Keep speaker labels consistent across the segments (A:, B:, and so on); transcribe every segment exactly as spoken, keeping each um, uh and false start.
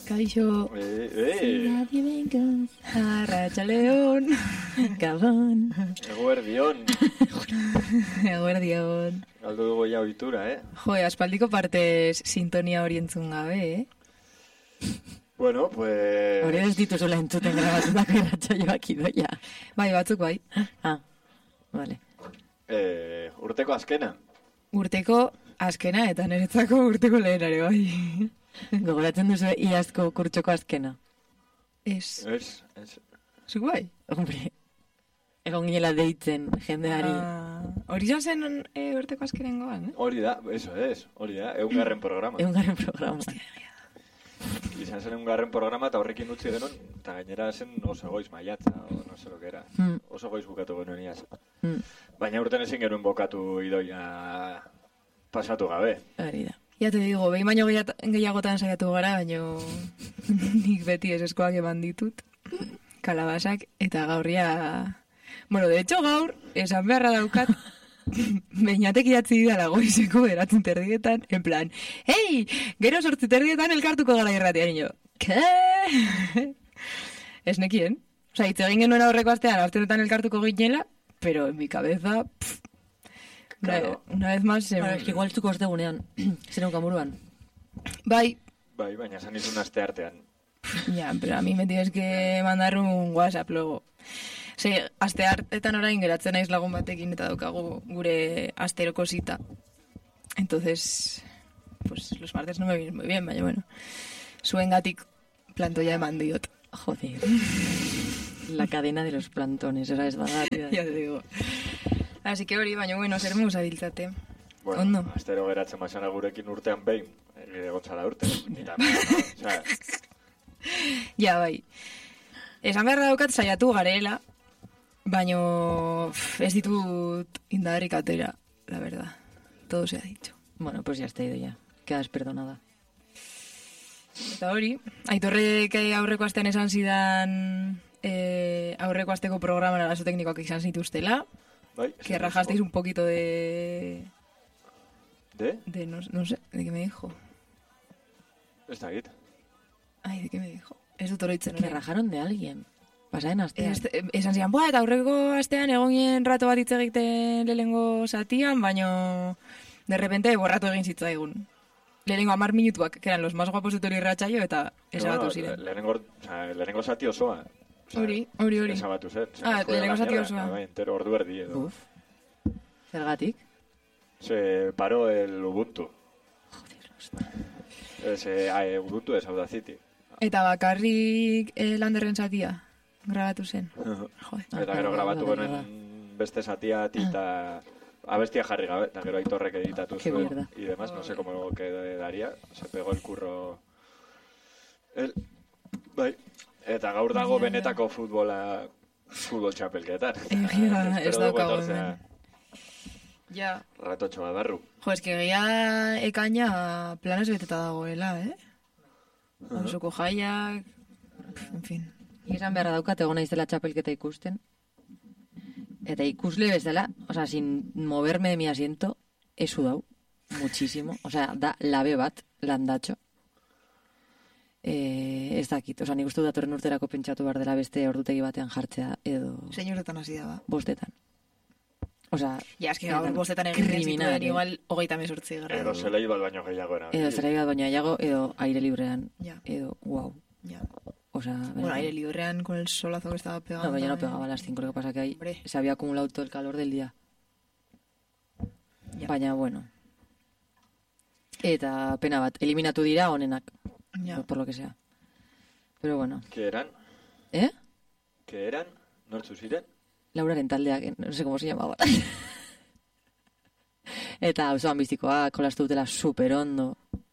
A: Kaixo.
B: Eh, eh.
A: Arratxaleon. Gabon.
B: Eguerdion.
A: Eguerdion.
B: Galdu dugu ja ohitura, eh?
A: Jo, aspaldiko partez sintonia hori entzun gabe, eh?
B: Bueno, pues...
C: Hori ez dituzula entzuten grabatutako irratsaioak idoia.
A: Bai, batzuk bai.
C: Ah, vale.
B: Eh, urteko azkena.
A: Urteko azkena eta niretzako urteko lehenare bai.
C: Gogoratzen duzu iazko kurtsoko azkena?
A: Ez.
B: Ez, ez.
A: Zuk bai?
C: Hombre, egon ginela deitzen jendeari.
A: Ah, hori ja zen e, urteko azkenengoan, eh?
B: Hori da, eso es, hori da, eungarren programa.
C: Eungarren programa.
B: Izan zen eungarren programa eta horrekin utzi genuen, eta gainera zen oso goiz maiatza, o no sé lo que era.
C: Mm.
B: Oso goiz bukatu genuen iaz.
C: Mm.
B: Baina urten ezin genuen bokatu idoia pasatu gabe.
C: Hori da.
A: Ya te digo, behin baino gehiagotan saiatu gara, baino nik beti eseskoak eman ditut, kalabasak, eta gaurria... Bueno, de hecho gaur, esan beharra daukat, beinatek idatzi didala goizeko beratzen terdietan, en plan, hei, gero sortzi terdietan elkartuko gara irratia, niño. Ke? Ez nekien. Osa, hitz egin genuen aurreko astean, astenetan elkartuko ginela, pero en mi cabeza... Pff,
B: Claro.
A: Una, una vez más...
C: Bueno, es que igual zuko ostegunean, zer neukan buruan.
A: Bai,
B: Bai, baina esan izun aste artean.
A: ya, pero a mí me tienes que mandar un WhatsApp luego. Ze, aste hartetan orain geratzen naiz lagun batekin eta daukagu gure asteroko zita. Entonces, pues los martes no me vienen muy bien, baina bueno. Zuengatik plantoia eman diot.
C: Joder. La cadena de los plantones, esa es da.
A: Ya te digo. Así que hori, baina bueno, zer musa biltzate.
B: Bueno,
A: Ondo.
B: astero geratzen mazana gurekin urtean behin, egire gontzala urte. Eta, no? O sea,
A: Ja, bai. Esan behar daukat saiatu garela, baino pff, ez ditut indarrik atera, la verdad. Todo se ha dicho.
C: Bueno, pues ya está ido ya. Quedas perdonada.
A: Eta hori, Aitorrek aurreko astean esan zidan eh, aurreko asteko programan arazo teknikoak izan zituztela,
B: bai,
A: que rajasteis un poquito de...
B: ¿De?
A: de no, no sé, ¿de qué me dijo?
B: Ez da git.
A: Ay, ¿de qué me dijo? Ez dut oroitzen.
C: Que
A: orain.
C: rajaron de alguien. Pasaen astean.
A: Ez, esan zidan, boa, eta aurreko astean egonien rato bat hitz egiten lehengo zatian, baino de repente borratu egin zitzaigun. Lehenengo amar minutuak, que eran los más guapos de Tori Ratxaio, eta esabatu ziren.
B: Lehenengo, o sea, lehenengo zati osoa. O sea,
A: Hori, hori, hori.
B: Esabatu zen.
A: Ah, lehenengo zati osoa.
B: Bai, entero, ordu erdi edo.
C: Uf. Zergatik?
B: Se paró el Ubuntu.
C: Joder,
B: Es, eh, ah, eh, Ubuntu es Audacity.
A: Eta bakarrik eh, landerren zatia grabatu zen. Joder.
B: Eta gero
C: Ah,
B: grabatu
C: da, da, da,
B: genuen beste zatia eta abestia jarri gabe, eta gero Aitorrek editatu
C: Qué
B: zuen
C: mierda.
B: y demás, no sé cómo quedaría, se pegó el curro el, bai, eta gaur dago
A: Ja, ja.
B: benetako futbola futbol txapelketan.
A: Egia, ez
B: Espero dugu
A: daukagu
B: etortzea
A: hemen. Ja.
B: ratotxo bat barru.
A: Jo, eski gehiago ekaina planez beteta dagoela, eh? Osoko jaiak, pf, en fin.
C: Izan beharra daukat egon naizela txapelketa ikusten. Eta ikusle bezala, o sea, sin moverme de mi asiento, he sudau muchísimo. O sea, da labe bat, landatxo. Eh, ez dakit, o sea, nik uste dut datorren urterako pentsatu behar dela beste ordutegi batean jartzea, edo
A: Zein urtetan hasi da, ba.
C: bostetan. O sea,
A: Ja, eski gaur
C: benetan
A: bostetan egiten
C: kriminal,
A: zituen,
C: eh.
A: igual hogeita mezortzi gara.
B: Edo zelei bat baino gehiago era.
C: Edo zera bat baina jago, edo aire librean,
A: Ja.
C: edo, wow.
A: Ja.
C: O sea,
A: Bueno,
C: benetan.
A: aire librean con el solazo que estaba pegando.
C: No, pero ya no
A: eh.
C: pegaba a las cinco, lo que pasa que ahí
A: Hombre.
C: se había acumulado todo el calor del día.
A: Ja.
C: Baina, bueno. Eta pena bat, eliminatu dira onenak,
A: Ja.
C: por lo que sea. Pero bueno,
B: Que eran?
C: ¿eh?
B: Que eran? Nortzu ziren?
C: Lauraren taldeak, no sé cómo se llamaba. Eta auzoan bizikoa, kolastu dutela super ondo.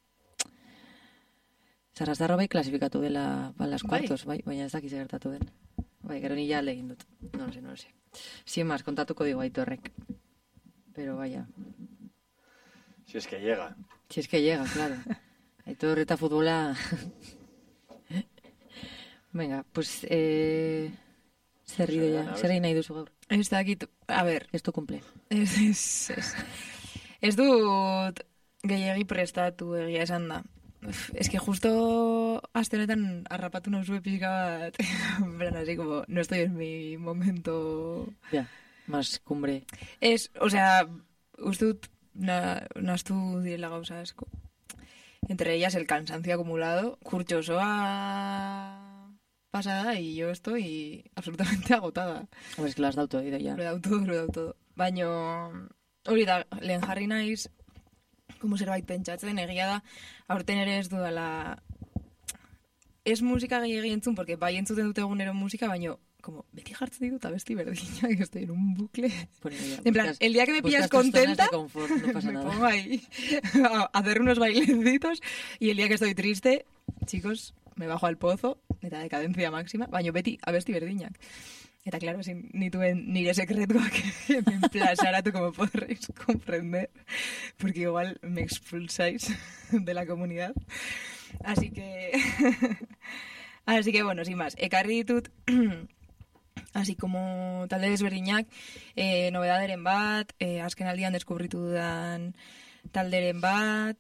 C: Sarrastarro bai klasifikatu dela ba, las
A: Bai.
C: cuartos, bai, baina ez dakiz gertatu den. Bai, gero ni ja legin dut. No lo sé, no lo sé. Sin más, kontatuko digo Aitorrek. Pero vaya,
B: Si es que llega.
C: si es que llega, claro. Aitor eta futbola... Venga, pues... Eh... Zer rido
B: Zer, a
C: ya,
B: ver.
C: zer egin nahi duzu gaur.
A: Ez dakit, a ber,
C: Ez du cumple.
A: ez, ez, ez. Ez dut gehiagi prestatu egia esan da. uf, es que justo aste honetan harrapatu nauzue pixka bat, en plan, así como, no estoy en mi momento...
C: Ja, más cumbre.
A: Es, o sea, uste dut, na, naztu direla gauza asko. Entre ellas el cansancio acumulado, kurtso osoa pasada, y yo estoy absolutamente agotada.
C: Hombre, es que lo has dado todo, ya.
A: Lo he dado todo, lo he dado todo. Baina, hori da, lehen jarri naiz, como zerbait pentsatzen, egia da, aurten ere ez dudala... Ez musika gehiagi entzun, porque bai entzuten dute egunero musika, baina, como, beti jartzen ditut abesti berdinak, que estoy en un bucle.
C: Bueno, ya,
A: En plan,
C: buscas-
A: el día que me pillas
C: buscas tus zonas
A: contenta,
C: de confort, no pasa
A: me
C: nada.
A: pongo ahí a hacer unos bailecitos, y el día que estoy triste, chicos, me bajo al pozo, eta decadencia máxima, baina beti abesti berdinak. Eta, claro, sin nituen nire sekretuak en plan saratu, como podréis comprender, porque igual me expulsáis de la comunidad. Así que... Así que, bueno, sin más, ekarri ditut, así como talde desberdinak, eh, nobedaderen bat, eh, azken aldian deskubritu dudan talderen bat,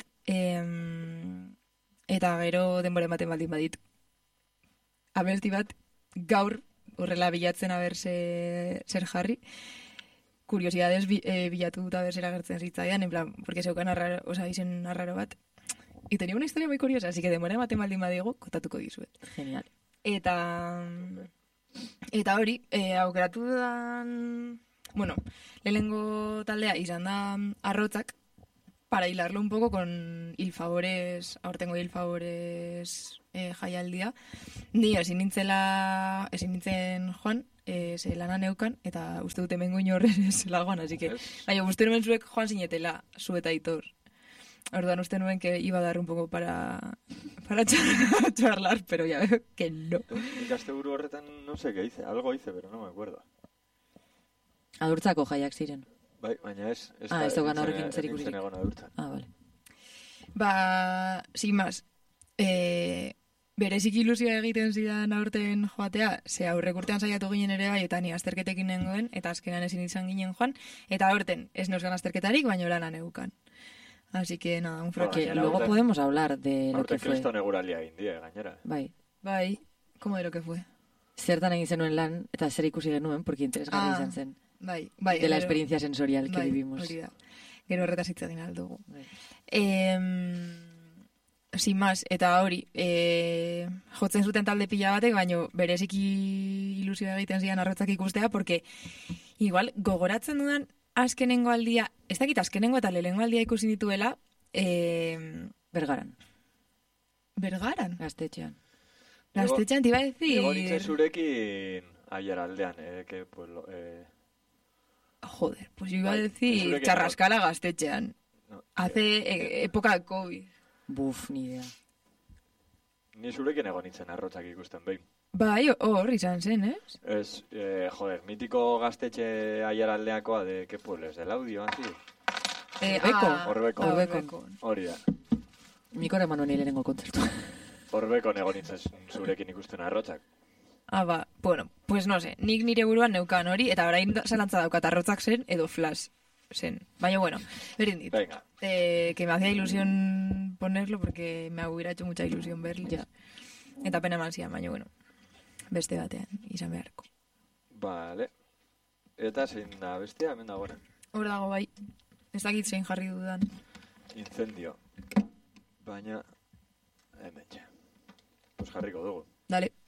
A: em, eta gero denbora ematen baldin badit. Abesti bat, gaur, horrela bilatzen aber ze, zer jarri, kuriosidades bi, eh, bilatu dut aber zer agertzen zitzaidan, en plan, porque zeukan arraro, oza, izen arraro bat. Y tenía una historia muy curiosa, así que denbora ematen baldin badigu, kontatuko dizuet.
C: Genial.
A: Eta, eta hori, e, aukeratu dudan, bueno, lehenengo taldea izan da Arrotzak, para hilarlo un poco con Ilfabores, aurtengo Ilfabores e, jaialdia. Ni ezin nintzela, ezin nintzen joan, e, ze lana neukan, eta uste dut hemengo inorrez zela joan, así que, baina uste nuen zuek joan zinetela, zu eta Aitor. Orduan uste nuen que iba a dar un poco para, para char- charlar, pero ya veo que no.
B: Ikasteburu horretan no sé qué hice, algo hice, pero no me acuerdo.
C: Adurtzako jaiak ziren.
B: Bai, baina ez... ez
C: Ah,
B: da-
C: ez daukan
B: nintzen-
C: horrekin
B: ez
C: zerikusirik.
B: nintzen egon adurtzen.
C: Ah, vale.
A: Ba, sin más, e, berezik ilusioa egiten zidan aurten joatea, ze aurrek urtean saiatu ginen ere bai, eta ni azterketekin nengoen, eta azkenan ezin izan ginen joan, eta aurten ez neuzkan azterketarik, baina lana neukan. Así que nada, un
B: Bueno,
C: Que
A: fracaso.
B: la
C: luego
B: verdad-
C: podemos hablar de lo
B: Aurten
C: que fue.
B: kriston eguralia egin die, gainera.
C: Bai.
A: Bai, como de lo que fue.
C: Zertan egin zenuen lan, eta zer ikusi genuen, porque interesgarri
A: Ah,
C: izan zen.
A: Bai, bai.
C: De la
A: gero-
C: experiencia sensorial que
A: bai,
C: vivimos.
A: hori da. Gero horretaz hitz egin ahal dugu.
C: Bai.
A: Eh, sin más, eta hori, eh, jotzen zuten talde pila batek, baino bereziki ilusioa egiten zidan Arrotzak ikustea, porque igual gogoratzen dudan azkenengo aldia, ez dakit azkenengo eta lehenengo aldia ikusi dituela, eh,
C: Bergaran,
A: Bergaran.
C: gaztetxean.
A: Gaztetxean te iba a decir...
B: Ego nintzen zurekin aiar aldean, eh, que, pues, lo, eh,
A: Joder, pues yo iba a
B: Bai,
A: decir
B: zurekin
A: Charrascala Gaztetxean.
B: no,
A: Hace eh, época de COVID.
C: Buf, ni idea.
B: ni zurekin egon nintzen Arrotzak ikusten behin.
A: Bai, hor izan zen, ez?
B: Es, eh, joder, mitiko gaztetxe aiar aldeakoa de, ¿qué pueblos? Del audio, así.
A: Eh,
C: Orbeko.
A: ah,
B: Orbeko.
A: ah,
C: Orbeko.
B: Hori da.
C: Mikor eman honi lehenengo kontzertu.
B: Horbekon egon nintzen zurekin ikusten Arrotzak.
A: Ah, ba, bueno, pues no sé, nik nire buruan neukan hori, eta orain da- zalantza daukat Arrotzak zen edo Flash zen. Baina bueno, berdin dit.
B: Venga.
A: Eh, que me hacía ilusión ponerlo porque me hubiera hecho mucha ilusión verlo.
C: Ja.
A: Eta pena eman zian, baina bueno, beste batean, izan beharko.
B: Vale. Eta zein da bestia, hemen dagoena.
A: Hor dago bai, ez dakit zein jarri dudan.
B: Incendio. Baina, hemen txe. Pues jarriko dugu.
A: Dale.